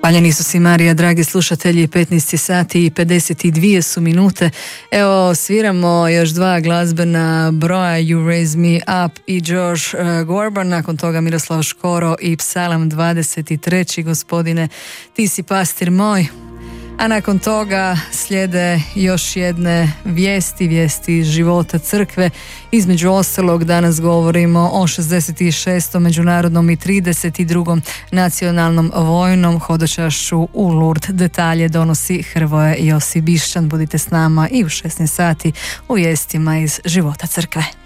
Hvaljeni su si Marija, dragi slušatelji, 15 sati i 52 su minute. Evo, sviramo još dva glazbena broja, You Raise Me Up i George Gorban, nakon toga Miroslav Škoro i Psalam 23. Gospodine, ti si pastir moj. A nakon toga slijede još jedne vijesti iz života crkve. Između ostalog danas govorimo o 66. međunarodnom i 32. nacionalnom vojnom hodočašću u Lourdes. Detalje donosi Hrvoje Josip Bišćan. Budite s nama i u 16 sati u vijestima iz života crkve.